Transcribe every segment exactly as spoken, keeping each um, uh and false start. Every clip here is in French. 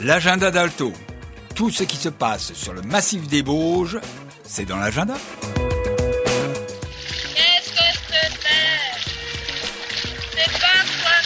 L'agenda d'Alto. Tout ce qui se passe sur le massif des Bauges, c'est dans l'agenda. Qu'est-ce que c'est? C'est pas quoi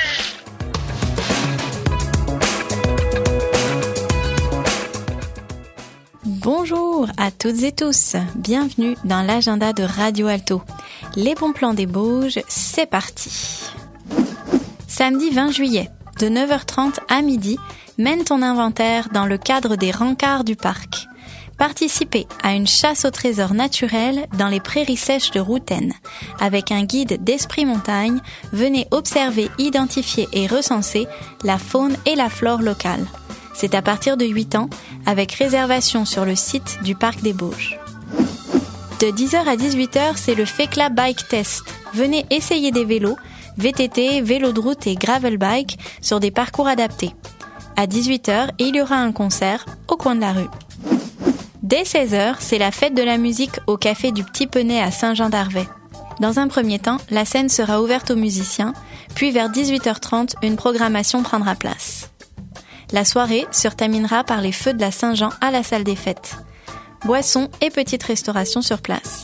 faire. Bonjour à toutes et tous, bienvenue dans l'agenda de Radio Alto. Les bons plans des Bauges, c'est parti. Samedi vingt juillet, de neuf heures trente à midi, mène ton inventaire dans le cadre des rencarts du parc. Participez à une chasse au trésor naturel dans les prairies sèches de Routaine. Avec un guide d'Esprit Montagne, venez observer, identifier et recenser la faune et la flore locale. C'est à partir de huit ans, avec réservation sur le site du Parc des Bauges. De dix heures à dix-huit heures, c'est le Fekla Bike Test. Venez essayer des vélos, V T T, vélo de route et gravel bike sur des parcours adaptés. À dix-huit heures, il y aura un concert au coin de la rue. Dès seize heures, c'est la fête de la musique au café du Petit Penay à Saint-Jean-d'Arvey. Dans un premier temps, la scène sera ouverte aux musiciens, puis vers dix-huit heures trente, une programmation prendra place. La soirée se terminera par les feux de la Saint-Jean à la salle des fêtes. Boissons et petite restauration sur place.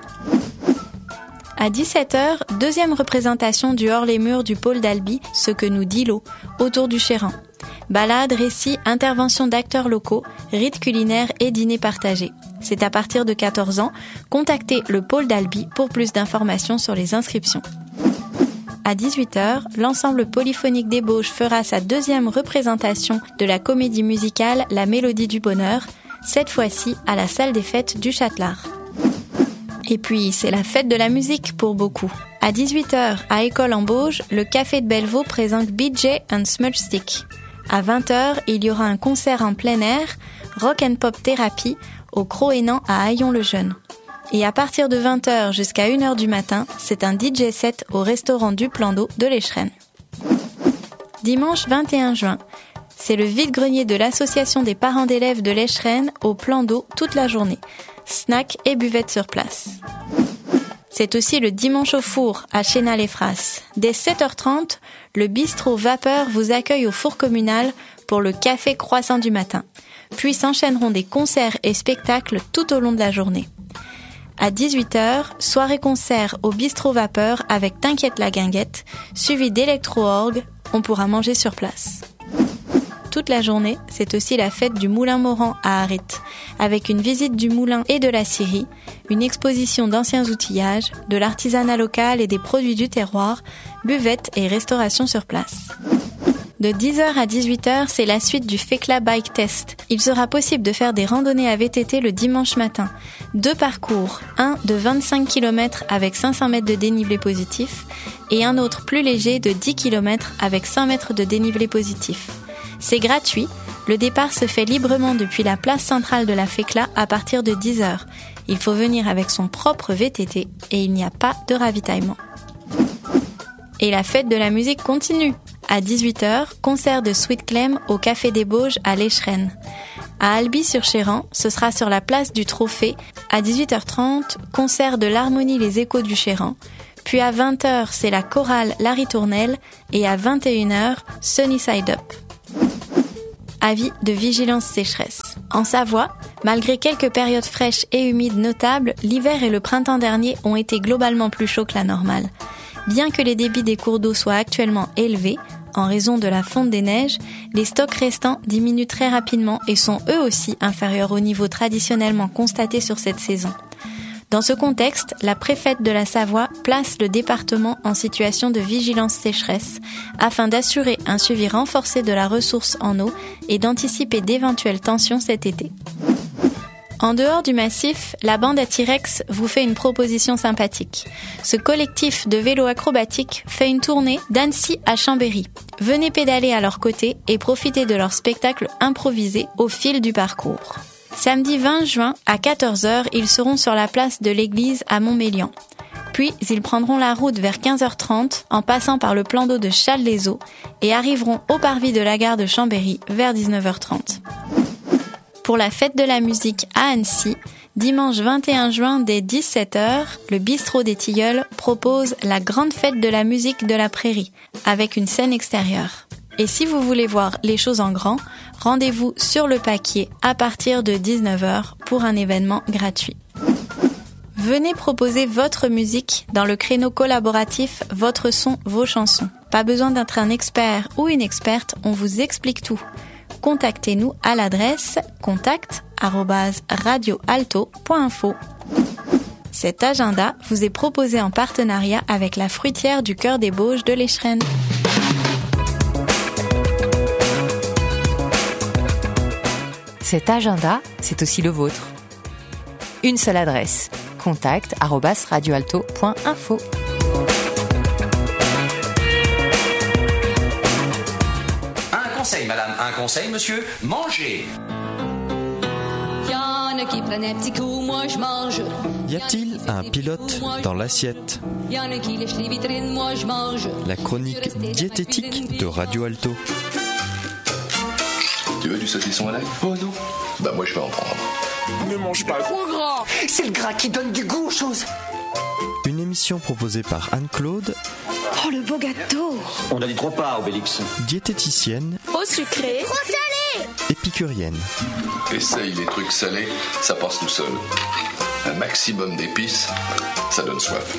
À dix-sept heures, deuxième représentation du hors-les-murs du pôle d'Albi, ce que nous dit l'eau, autour du Chéran. Balades, récits, interventions d'acteurs locaux, rites culinaires et dîners partagés. C'est à partir de quatorze ans. Contactez le pôle d'Albi pour plus d'informations sur les inscriptions. À dix-huit heures, l'ensemble polyphonique des Bauges fera sa deuxième représentation de la comédie musicale La Mélodie du Bonheur, cette fois-ci à la salle des fêtes du Châtelard. Et puis, c'est la fête de la musique pour beaucoup. À dix-huit heures, à École en Bauges, le Café de Bellevaux présente B J and Smudge Stick. À vingt heures, il y aura un concert en plein air, Rock and Pop Thérapie, au Croénan à Haillon-le-Jeune. Et à partir de vingt heures jusqu'à une heure du matin, c'est un D J set au restaurant du Plan d'eau de l'Écheren. Dimanche vingt et un juin, c'est le vide-grenier de l'association des parents d'élèves de l'Écheren au Plan d'eau toute la journée. Snacks et buvettes sur place. C'est aussi le dimanche au four à Chénal-les-Fras. Dès sept heures trente, le bistrot Vapeur vous accueille au four communal pour le café croissant du matin. Puis s'enchaîneront des concerts et spectacles tout au long de la journée. À dix-huit heures, soirée-concert au bistrot Vapeur avec T'inquiète la guinguette, suivi d'électro-orgue, on pourra manger sur place. Toute la journée, c'est aussi la fête du Moulin Morand à Arrit, avec une visite du moulin et de la scierie, une exposition d'anciens outillages, de l'artisanat local et des produits du terroir, buvettes et restauration sur place. De dix heures à dix-huit heures, c'est la suite du Fekla Bike Test. Il sera possible de faire des randonnées à V T T le dimanche matin. Deux parcours, un de vingt-cinq kilomètres avec cinq cents mètres de dénivelé positif et un autre plus léger de dix kilomètres avec cent mètres de dénivelé positif. C'est gratuit, le départ se fait librement depuis la place centrale de la Fekla à partir de dix heures. Il faut venir avec son propre V T T et il n'y a pas de ravitaillement. Et la fête de la musique continue. À dix-huit heures, concert de Sweet Clem au Café des Bauges à l'Écheren. À Albi-sur-Chéran, ce sera sur la place du Trophée. À dix-huit heures trente, concert de l'Harmonie Les Échos du Chéran. Puis à vingt heures, c'est la chorale La Ritournelle et à vingt et une heures, Sunny Side Up. Avis de vigilance sécheresse. En Savoie, malgré quelques périodes fraîches et humides notables, l'hiver et le printemps dernier ont été globalement plus chauds que la normale. Bien que les débits des cours d'eau soient actuellement élevés, en raison de la fonte des neiges, les stocks restants diminuent très rapidement et sont eux aussi inférieurs au niveau traditionnellement constaté sur cette saison. Dans ce contexte, la préfète de la Savoie place le département en situation de vigilance sécheresse afin d'assurer un suivi renforcé de la ressource en eau et d'anticiper d'éventuelles tensions cet été. En dehors du massif, la bande à T-Rex vous fait une proposition sympathique. Ce collectif de vélos acrobatiques fait une tournée d'Annecy à Chambéry. Venez pédaler à leur côté et profiter de leur spectacle improvisé au fil du parcours. Samedi vingt juin, à quatorze heures, ils seront sur la place de l'église à Montmélian. Puis, ils prendront la route vers quinze heures trente en passant par le plan d'eau de Challes-les-Eaux et arriveront au parvis de la gare de Chambéry vers dix-neuf heures trente. Pour la fête de la musique à Annecy, dimanche vingt et un juin dès dix-sept heures, le bistrot des Tilleuls propose la grande fête de la musique de la prairie avec une scène extérieure. Et si vous voulez voir les choses en grand, Rendez-vous sur le Paquier à partir de dix-neuf heures pour un événement gratuit. Venez proposer votre musique dans le créneau collaboratif Votre son, vos chansons. Pas besoin d'être un expert ou une experte, on vous explique tout. Contactez-nous à l'adresse contact arobase radioalto point info. Cet agenda vous est proposé en partenariat avec la fruitière du Cœur des Bauges de l'Échrennes. Cet agenda, c'est aussi le vôtre. Une seule adresse, contact arobase radioalto point info. Un conseil, madame, un conseil, monsieur, mangez. Y'en a qui prennent un petit coup, moi je mange. Y a-t-il un pilote dans l'assiette? Y'en a qui lèchent les vitrines, moi je mange. La chronique diététique de Radio Alto. Tu veux du saucisson à l'ail? Oh non. Bah moi je vais en prendre. Ne mange pas trop gras. C'est le gras qui donne du goût aux choses. Une émission proposée par Anne-Claude. Oh le beau gâteau. On a dit trop pas, Obélix. Diététicienne. Trop sucré. Trop salé. Épicurienne. Essaye les trucs salés, ça passe tout seul. Un maximum d'épices, ça donne soif.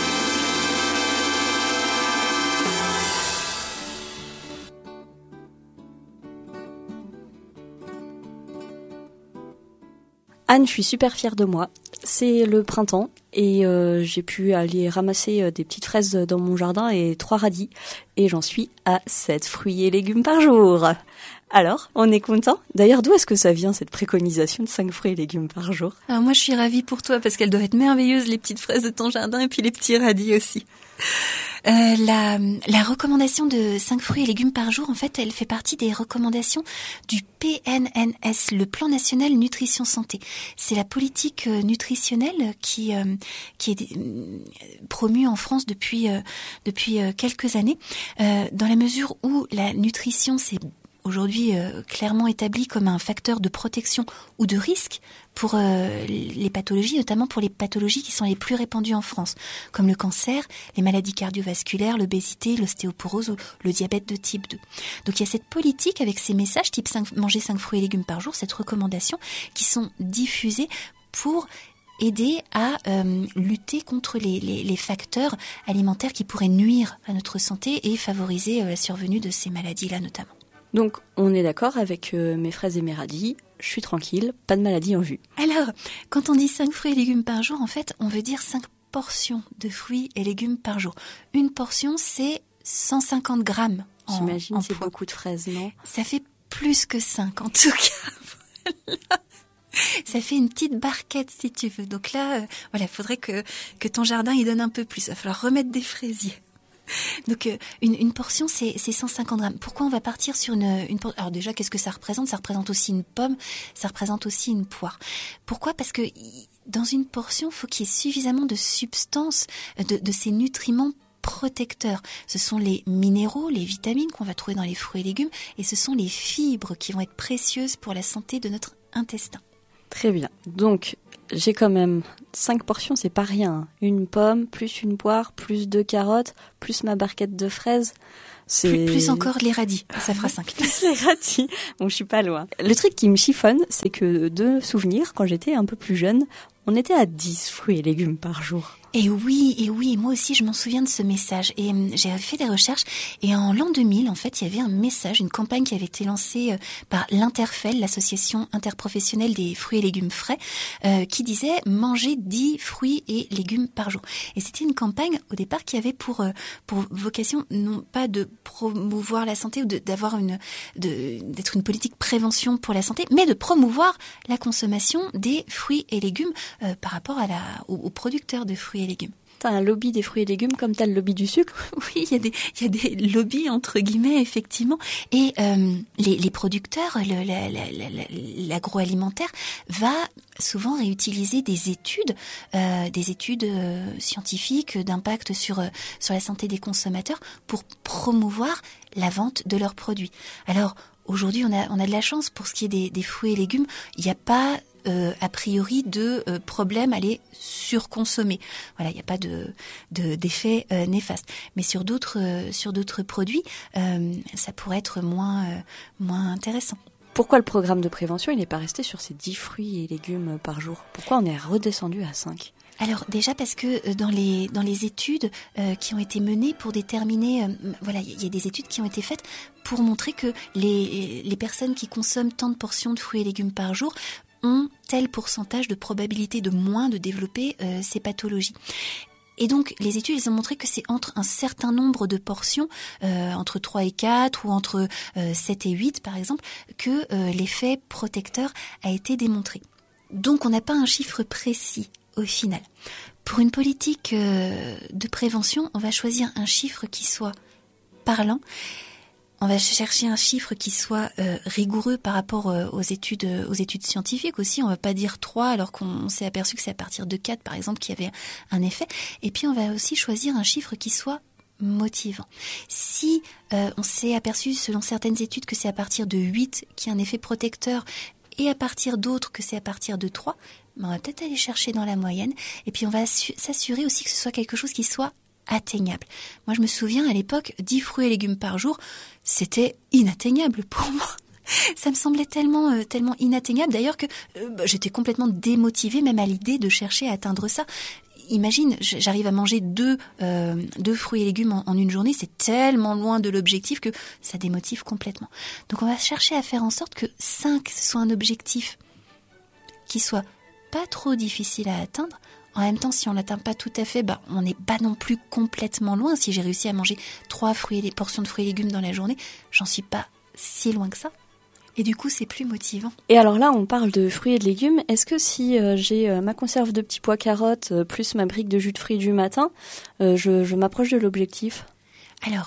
Anne, je suis super fière de moi. C'est le printemps et euh, j'ai pu aller ramasser euh, des petites fraises dans mon jardin et trois radis. Et j'en suis à sept fruits et légumes par jour. Alors, on est content? D'ailleurs, d'où est-ce que ça vient cette préconisation de cinq fruits et légumes par jour? Alors moi, je suis ravie pour toi parce qu'elles doivent être merveilleuses, les petites fraises de ton jardin et puis les petits radis aussi. Euh, la, la recommandation de cinq fruits et légumes par jour, en fait, elle fait partie des recommandations du P N N S, le Plan National Nutrition Santé. C'est la politique euh, nutritionnelle qui euh, qui est euh, promue en France depuis euh, depuis euh, quelques années, euh, dans la mesure où la nutrition, c'est aujourd'hui euh, clairement établi comme un facteur de protection ou de risque pour euh, les pathologies, notamment pour les pathologies qui sont les plus répandues en France, comme le cancer, les maladies cardiovasculaires, l'obésité, l'ostéoporose ou le diabète de type deux. Donc il y a cette politique avec ces messages type cinq, manger cinq fruits et légumes par jour, cette recommandation qui sont diffusées pour aider à euh, lutter contre les, les, les facteurs alimentaires qui pourraient nuire à notre santé et favoriser euh, la survenue de ces maladies-là notamment. Donc, on est d'accord avec euh, mes fraises et mes radis, je suis tranquille, pas de maladie en vue. Alors, quand on dit cinq fruits et légumes par jour, en fait, on veut dire cinq portions de fruits et légumes par jour. Une portion, c'est cent cinquante grammes. En, J'imagine en c'est poids. beaucoup de fraises, non? Ça fait plus que cinq, en tout cas. Voilà. Ça fait une petite barquette, si tu veux. Donc là, euh, voilà, il faudrait que, que ton jardin y donne un peu plus. Il va falloir remettre des fraisiers. Donc euh, une, une portion c'est, c'est cent cinquante grammes. Pourquoi on va partir sur une, une portion? Alors déjà, qu'est-ce que ça représente? Ça représente aussi une pomme, ça représente aussi une poire. Pourquoi? Parce que dans une portion, il faut qu'il y ait suffisamment de substances, de, de ces nutriments protecteurs. Ce sont les minéraux, les vitamines qu'on va trouver dans les fruits et légumes, et ce sont les fibres qui vont être précieuses pour la santé de notre intestin. Très bien. Donc, j'ai quand même cinq portions, c'est pas rien. Une pomme, plus une poire, plus deux carottes, plus ma barquette de fraises. C'est... Plus, plus encore les radis, ça fera cinq. Plus les radis, bon je suis pas loin. Le truc qui me chiffonne, c'est que de souvenir, quand j'étais un peu plus jeune, on était à dix fruits et légumes par jour. Et oui, et oui, moi aussi je m'en souviens de ce message. Et euh, j'ai fait des recherches et en l'an deux mille, en fait, il y avait un message, une campagne qui avait été lancée euh, par l'Interfel, l'association interprofessionnelle des fruits et légumes frais, euh, qui disait manger dix fruits et légumes par jour. Et c'était une campagne au départ qui avait pour euh, pour vocation non pas de promouvoir la santé ou de, d'avoir une de d'être une politique prévention pour la santé, mais de promouvoir la consommation des fruits et légumes euh, par rapport à la aux, aux producteurs de fruits et légumes. T'as un lobby des fruits et légumes comme t'as le lobby du sucre? Oui, il y a des, il y a des lobbies entre guillemets effectivement. Et euh, les, les producteurs, le, la, la, la, l'agroalimentaire va souvent réutiliser des études, euh, des études euh, scientifiques d'impact sur euh, sur la santé des consommateurs pour promouvoir la vente de leurs produits. Alors aujourd'hui, on a on a de la chance pour ce qui est des, des fruits et légumes. Il n'y a pas Euh, a priori de euh, problème à les surconsommer. Voilà, il n'y a pas de, de d'effet euh, néfaste. Mais sur d'autres euh, sur d'autres produits, euh, ça pourrait être moins euh, moins intéressant. pourquoi le programme de prévention, il n'est pas resté sur ces dix fruits et légumes par jour? Pourquoi on est redescendu à cinq? Alors déjà parce que dans les dans les études euh, qui ont été menées pour déterminer, euh, voilà, il y a des études qui ont été faites pour montrer que les les personnes qui consomment tant de portions de fruits et légumes par jour ont tel pourcentage de probabilité de moins de développer euh, ces pathologies. Et donc, les études, elles ont montré que c'est entre un certain nombre de portions, euh, entre trois et quatre ou entre euh, sept et huit par exemple, que euh, l'effet protecteur a été démontré. Donc, on n'a pas un chiffre précis au final. Pour une politique euh, de prévention, on va choisir un chiffre qui soit parlant. On va chercher un chiffre qui soit euh, rigoureux par rapport euh, aux études euh, aux études scientifiques aussi. On va pas dire trois alors qu'on s'est aperçu que c'est à partir de quatre par exemple qu'il y avait un effet. Et puis on va aussi choisir un chiffre qui soit motivant. Si euh, on s'est aperçu selon certaines études que c'est à partir de huit qu'il y a un effet protecteur et à partir d'autres que c'est à partir de trois, ben on va peut-être aller chercher dans la moyenne et puis on va s'assurer aussi que ce soit quelque chose qui soit atteignable. Moi, je me souviens, à l'époque, dix fruits et légumes par jour, c'était inatteignable pour moi. Ça me semblait tellement, euh, tellement inatteignable, d'ailleurs, que euh, bah, j'étais complètement démotivée, même à l'idée de chercher à atteindre ça. Imagine, j'arrive à manger deux, euh, deux fruits et légumes en, en une journée, c'est tellement loin de l'objectif que ça démotive complètement. Donc, on va chercher à faire en sorte que cinq, ce soit un objectif qui soit pas trop difficile à atteindre. En même temps, si on l'atteint pas tout à fait, bah, on n'est pas non plus complètement loin. Si j'ai réussi à manger trois fruits et les portions de fruits et légumes dans la journée, j'en suis pas si loin que ça. Et du coup, c'est plus motivant. Et alors là, on parle de fruits et de légumes. Est-ce que si euh, j'ai euh, ma conserve de petits pois carottes euh, plus ma brique de jus de fruits du matin, euh, je, je m'approche de l'objectif? Alors,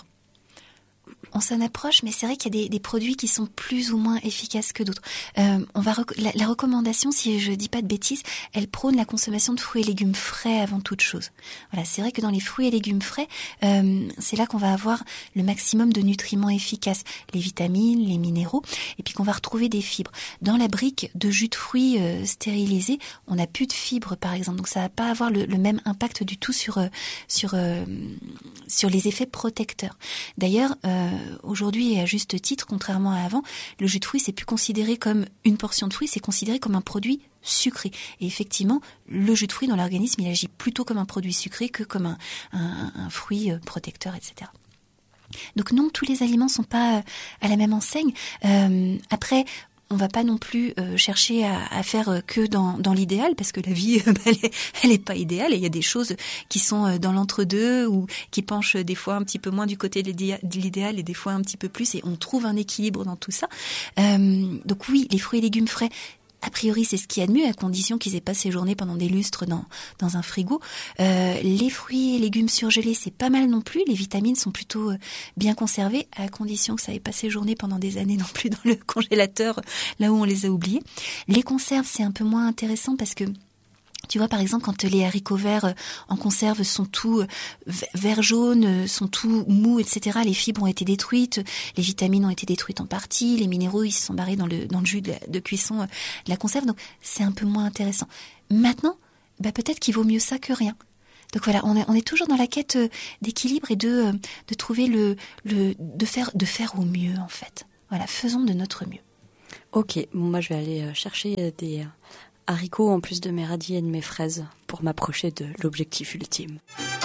on s'en approche, mais c'est vrai qu'il y a des, des produits qui sont plus ou moins efficaces que d'autres. Euh, on va rec- la, la recommandation, si je dis pas de bêtises, elle prône la consommation de fruits et légumes frais avant toute chose. Voilà, c'est vrai que dans les fruits et légumes frais, euh, c'est là qu'on va avoir le maximum de nutriments efficaces, les vitamines, les minéraux, et puis qu'on va retrouver des fibres. Dans la brique de jus de fruits euh, stérilisé, on n'a plus de fibres, par exemple, donc ça va pas avoir le, le même impact du tout sur euh, sur euh, sur les effets protecteurs. D'ailleurs, euh, aujourd'hui, et à juste titre, contrairement à avant, le jus de fruits, c'est plus considéré comme une portion de fruits, c'est considéré comme un produit sucré. Et effectivement, le jus de fruits dans l'organisme, il agit plutôt comme un produit sucré que comme un, un, un fruit protecteur, et cetera. Donc non, tous les aliments sont pas à la même enseigne. Euh, après, on va pas non plus euh, chercher à, à faire que dans, dans l'idéal, parce que la vie, euh, elle, est, elle est pas idéale, et il y a des choses qui sont dans l'entre-deux ou qui penchent des fois un petit peu moins du côté de l'idéal et des fois un petit peu plus, et on trouve un équilibre dans tout ça. Euh, donc oui, les fruits et légumes frais, a priori, c'est ce qu'il y a de mieux, à condition qu'ils aient pas séjourné pendant des lustres dans, dans un frigo. Euh, les fruits et légumes surgelés, c'est pas mal non plus. Les vitamines sont plutôt bien conservées, à condition que ça ait pas séjourné pendant des années non plus dans le congélateur, là où on les a oubliés. Les conserves, c'est un peu moins intéressant parce que tu vois, par exemple, quand les haricots verts en conserve sont tout vert jaune, sont tout mous, et cetera, les fibres ont été détruites, les vitamines ont été détruites en partie, les minéraux, ils se sont barrés dans le, dans le jus de, la, de cuisson de la conserve, donc c'est un peu moins intéressant. Maintenant, bah peut-être qu'il vaut mieux ça que rien. Donc voilà, on est, on est toujours dans la quête d'équilibre et de, de trouver le, le, de faire, de faire au mieux, en fait. Voilà, faisons de notre mieux. Ok, bon, moi je vais aller chercher des haricots en plus de mes radis et de mes fraises pour m'approcher de l'objectif ultime.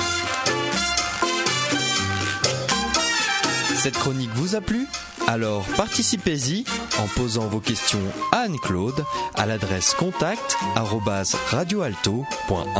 Cette chronique vous a plu ? Alors participez-y en posant vos questions à Anne-Claude à l'adresse contact arobase radioalto point